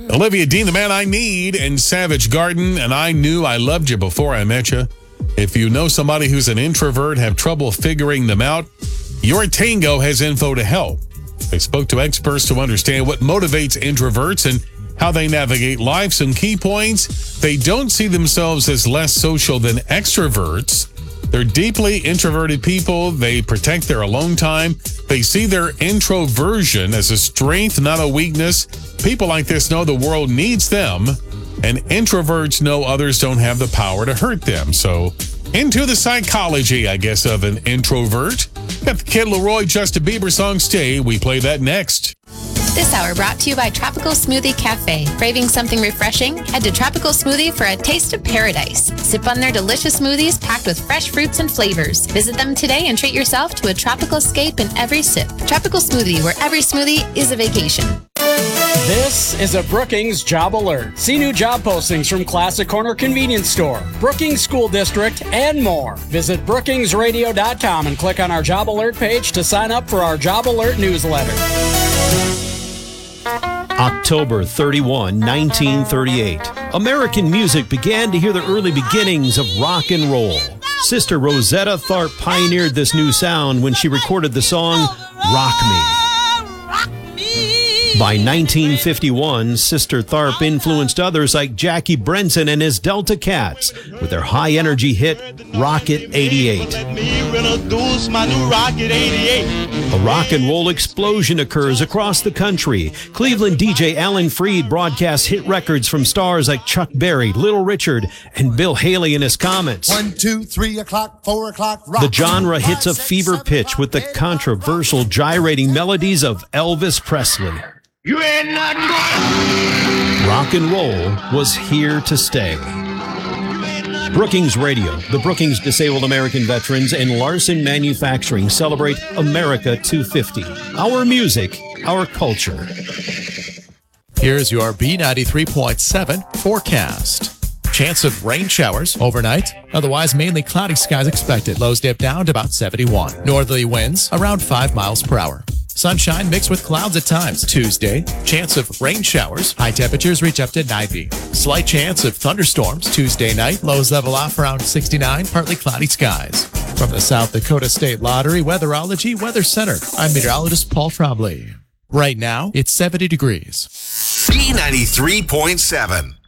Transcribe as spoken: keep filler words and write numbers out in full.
Olivia Dean, The Man I Need, and Savage Garden, and I Knew I Loved You Before I Met You. If you know somebody who's an introvert, have trouble figuring them out, Your Tango has info to help. They spoke to experts to understand what motivates introverts and how they navigate life. Some key points: they don't see themselves as less social than extroverts. They're deeply introverted people. They protect their alone time. They see their introversion as a strength, not a weakness. People like this know the world needs them, and introverts know others don't have the power to hurt them. So, into the psychology, I guess, of an introvert. Got the Kid Laroi, Justin Bieber song, Stay. We play that next. This hour brought to you by Tropical Smoothie Cafe. Craving something refreshing? Head to Tropical Smoothie for a taste of paradise. Sip on their delicious smoothies packed with fresh fruits and flavors. Visit them today and treat yourself to a tropical escape in every sip. Tropical Smoothie, where every smoothie is a vacation. This is a Brookings Job Alert. See new job postings from Classic Corner Convenience Store, Brookings School District, and more. Visit brookings radio dot com and click on our Job Alert page to sign up for our Job Alert newsletter. October thirty-first, nineteen thirty-eight. American music began to hear the early beginnings of rock and roll. Sister Rosetta Tharpe pioneered this new sound when she recorded the song Rock Me. By nineteen fifty-one, Sister Tharpe influenced others like Jackie Brenson and his Delta Cats with their high-energy hit, Rocket eighty-eight. A rock and roll explosion occurs across the country. Cleveland D J Alan Freed broadcasts hit records from stars like Chuck Berry, Little Richard, and Bill Haley in his Comets. One, two, three o'clock, four o'clock, rock. The genre hits a fever pitch with the controversial, gyrating melodies of Elvis Presley. You ain't nothing but... Rock and roll was here to stay. Brookings Radio, the Brookings Disabled American Veterans, and Larson Manufacturing celebrate America two fifty. Our music, our culture. Here's your B ninety-three point seven forecast. Chance of rain showers overnight. Otherwise, mainly cloudy skies expected. Lows dip down to about seventy-one. Northerly winds around five miles per hour. Sunshine mixed with clouds at times. Tuesday, chance of rain showers. High temperatures reach up to ninety. Slight chance of thunderstorms Tuesday night. Lows level off around sixty-nine. Partly cloudy skies. From the South Dakota State Lottery Weatherology Weather Center, I'm meteorologist Paul Trombley. Right now, it's seventy degrees. B ninety-three point seven.